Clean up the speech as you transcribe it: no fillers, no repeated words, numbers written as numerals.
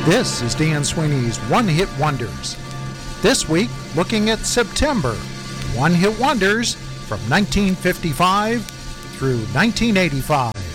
This is Dan Sweeney's One Hit Wonders. This week, looking at September One Hit Wonders from 1955 through 1985.